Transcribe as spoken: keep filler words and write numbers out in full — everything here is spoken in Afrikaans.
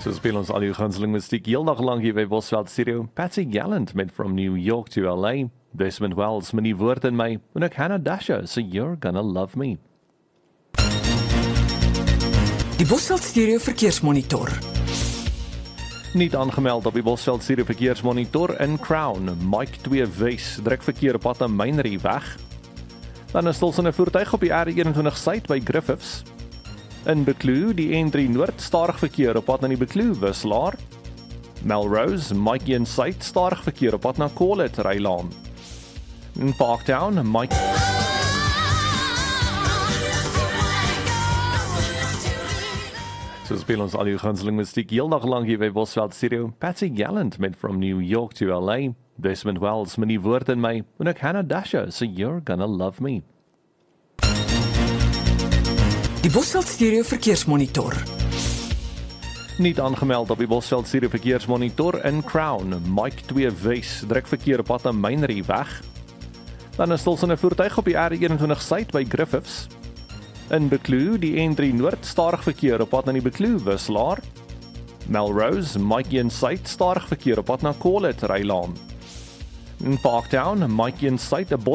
So speel ons al uw gunsteling muziek heel dag lang hier by Bosveld Studio. Patsy Gallant met From New York to L A. Desmond Wells met die woord in my. En ek Hannah Dasher, so You're Gonna Love Me. Die Bosveld Studio Verkeersmonitor. Niet aangemeld op die Bosveld Studio Verkeersmonitor in Crown. Mike twee Wes, druk verkeer op pad na Mynery weg. Dan is stilstaan 'n voertuig op die R eenentwintig Suid by Griffiths. In Bekloo, die N drie Noord, stadig verkeer op pad na die Bekloo wisselaar. Melrose, Mike een Suid, stadig verkeer op pad na Corlett Rylaan. In Parktown, Mike... So speel ons al uw gunsteling muziek heel dag lang hier by Bosveld Studio. Patsy Gallant met From New York to L A. Desmond Wells met die woord in my. En ek Hannah Dasher, so You're Gonna Love Me. Die Bosveld Studio Verkeersmonitor. Niet aangemeld op die Bosveld Studio Verkeersmonitor in Crown. Mike twee Wes, druk verkeer op pad na Mynery weg. Dan is stilstaan 'n voertuig op die R eenentwintig Suid by Griffiths. In Bekloo, die N drie Noord, stadig verkeer op pad na die Bekloo wisselaar. Melrose, Mike een Suid, stadig verkeer op pad na Corlett Rylaan. In Parktown, Mike een Suid, 'n